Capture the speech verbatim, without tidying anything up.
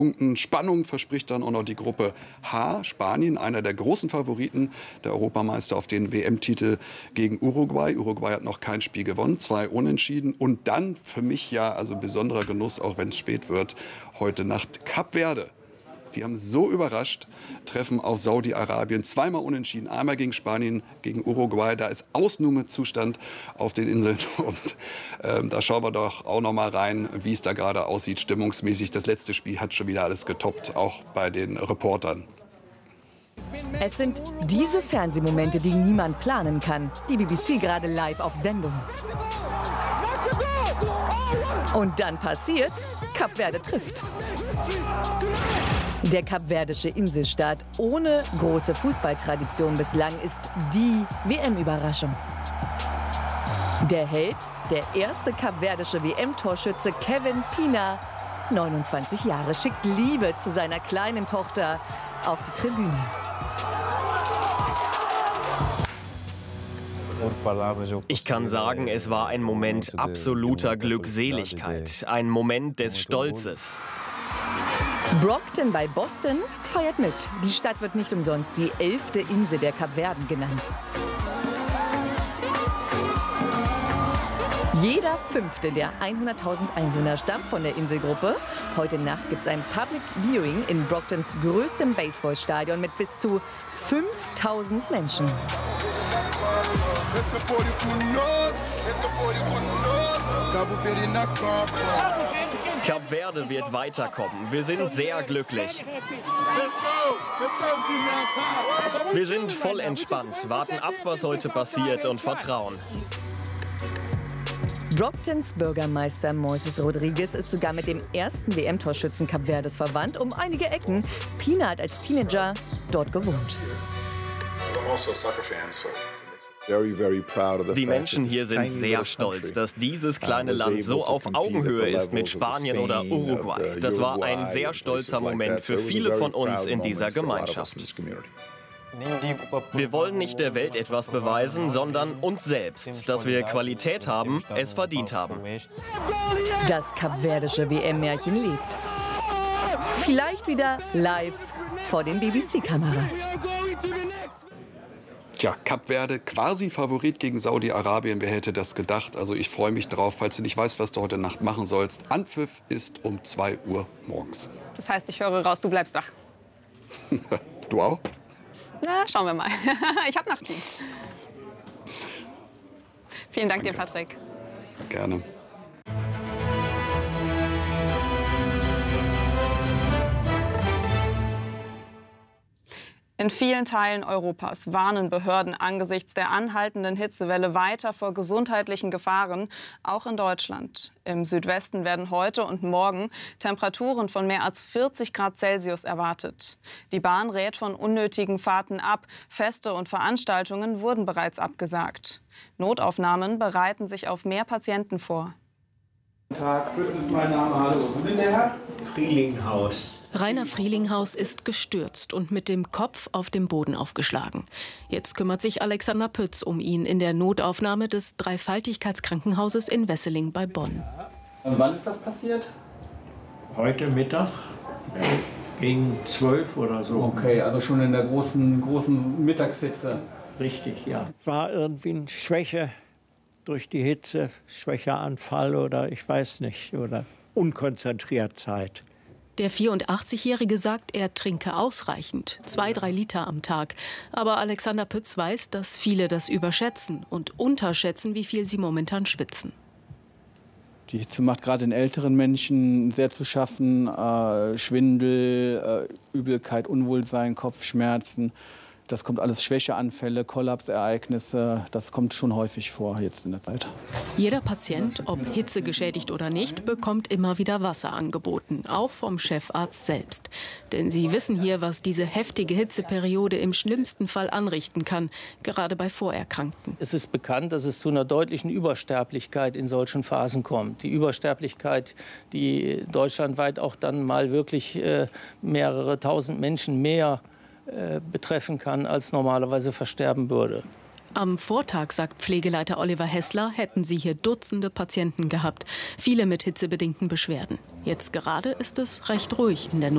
Punkten. Spannung verspricht dann auch noch die Gruppe H. Spanien, einer der großen Favoriten, der Europameister auf den W M-Titel gegen Uruguay. Uruguay hat noch kein Spiel gewonnen, zwei Unentschieden. Und dann für mich ja also besonderer Genuss, auch wenn es spät wird, heute Nacht Kap Verde. Die haben so überrascht, treffen auf Saudi-Arabien. Zweimal unentschieden, einmal gegen Spanien, gegen Uruguay. Da ist Ausnahmezustand auf den Inseln. Und ähm, da schauen wir doch auch noch mal rein, wie es da gerade aussieht, stimmungsmäßig. Das letzte Spiel hat schon wieder alles getoppt, auch bei den Reportern. Es sind diese Fernsehmomente, die niemand planen kann. Die B B C gerade live auf Sendung. Und dann passiert's, Kap Verde trifft. Der kapverdische Inselstaat ohne große Fußballtradition bislang ist die W M-Überraschung. Der Held, der erste kapverdische W M-Torschütze Kevin Pina, neunundzwanzig Jahre, schickt Liebe zu seiner kleinen Tochter auf die Tribüne. Ich kann sagen, es war ein Moment absoluter Glückseligkeit, ein Moment des Stolzes. Brockton bei Boston feiert mit. Die Stadt wird nicht umsonst die elfte Insel der Kapverden genannt. Jeder fünfte der hunderttausend Einwohner stammt von der Inselgruppe. Heute Nacht gibt es ein Public Viewing in Brocktons größtem Baseballstadion mit bis zu fünftausend Menschen. Kap Verde wird weiterkommen. Wir sind sehr glücklich. Wir sind voll entspannt, warten ab, was heute passiert und vertrauen. Brocktons Bürgermeister Moises Rodriguez ist sogar mit dem ersten W M-Torschützen Kap Verdes verwandt, um einige Ecken. Pina hat als Teenager dort gewohnt. Die Menschen hier sind sehr stolz, dass dieses kleine Land so auf Augenhöhe ist mit Spanien oder Uruguay. Das war ein sehr stolzer Moment für viele von uns in dieser Gemeinschaft. Wir wollen nicht der Welt etwas beweisen, sondern uns selbst, dass wir Qualität haben, es verdient haben. Das kapverdische W M-Märchen lebt. Vielleicht wieder live vor den B B C-Kameras. Tja, Kap Verde quasi Favorit gegen Saudi-Arabien. Wer hätte das gedacht? Also ich freue mich drauf, falls du nicht weißt, was du heute Nacht machen sollst. Anpfiff ist um zwei Uhr morgens. Das heißt, ich höre raus, du bleibst wach. Du auch? Na, schauen wir mal. Ich habe Nachtdienst. Vielen Dank dir, Patrick. Gerne. In vielen Teilen Europas warnen Behörden angesichts der anhaltenden Hitzewelle weiter vor gesundheitlichen Gefahren, auch in Deutschland. Im Südwesten werden heute und morgen Temperaturen von mehr als vierzig Grad Celsius erwartet. Die Bahn rät von unnötigen Fahrten ab. Feste und Veranstaltungen wurden bereits abgesagt. Notaufnahmen bereiten sich auf mehr Patienten vor. Guten Tag, das ist mein Name. Hallo, wo sind der Herr? Frielinghaus. Rainer Frielinghaus ist gestürzt und mit dem Kopf auf dem Boden aufgeschlagen. Jetzt kümmert sich Alexander Pütz um ihn in der Notaufnahme des Dreifaltigkeitskrankenhauses in Wesseling bei Bonn. Und wann ist das passiert? Heute Mittag gegen zwölf oder so. Okay, also schon in der großen, großen Mittagshitze. Richtig, ja. War irgendwie eine Schwäche durch die Hitze, Schwächeanfall oder ich weiß nicht, oder Unkonzentriertheit. Der vierundachtzigjährige sagt, er trinke ausreichend, zwei, drei Liter am Tag. Aber Alexander Pütz weiß, dass viele das überschätzen und unterschätzen, wie viel sie momentan schwitzen. Die Hitze macht gerade den älteren Menschen sehr zu schaffen. Äh, Schwindel, äh, Übelkeit, Unwohlsein, Kopfschmerzen. Das kommt alles, Schwächeanfälle, Kollapsereignisse, das kommt schon häufig vor jetzt in der Zeit. Jeder Patient, ob hitzegeschädigt oder nicht, bekommt immer wieder Wasser angeboten, auch vom Chefarzt selbst. Denn sie wissen hier, was diese heftige Hitzeperiode im schlimmsten Fall anrichten kann, gerade bei Vorerkrankten. Es ist bekannt, dass es zu einer deutlichen Übersterblichkeit in solchen Phasen kommt. Die Übersterblichkeit, die deutschlandweit auch dann mal wirklich äh, mehrere tausend Menschen mehr betreffen kann, als normalerweise versterben würde. Am Vortag, sagt Pflegeleiter Oliver Hessler, hätten sie hier Dutzende Patienten gehabt, viele mit hitzebedingten Beschwerden. Jetzt gerade ist es recht ruhig in der